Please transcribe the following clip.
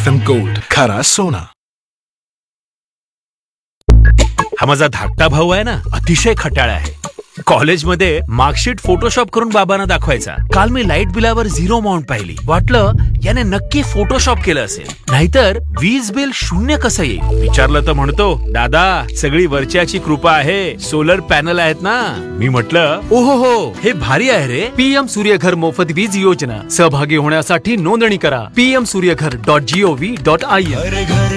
FM gold, खरा सोना. हा माझा धाकटा भाऊ आहे ना, अतिशय खट्याळ आहे. कॉलेजमध्ये मार्कशीट फोटोशॉप करून बाबांना दाखवायचा. काल मी लाईट बिलावर 0 अमाउंट पाहिली. वाटलं याने नक्की फोटोशॉप केलं असेल, नाहीतर वीज बिल 0 कसं येईल. विचारलं तर म्हणतो, दादा सगळी वरच्याची कृपा आहे, सोलर पॅनल आहेत ना. मी म्हटलं, ओहो हो, हे भारी आहे रे. PM सूर्यघर मोफत वीज योजना सहभागी होण्यासाठी नोंदणी करा. pmsuryaghar.gov.in.